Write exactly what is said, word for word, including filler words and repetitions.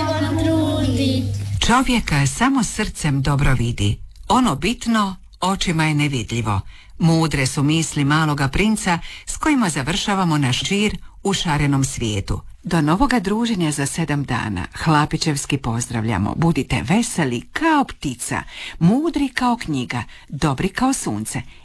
on trudi. Čovjeka samo srcem dobro vidi. Ono bitno očima je nevidljivo. Mudre su misli maloga princa s kojima završavamo naš čir u šarenom svijetu. Do novoga druženja za sedam dana hlapićevski pozdravljamo. Budite veseli kao ptica, mudri kao knjiga, dobri kao sunce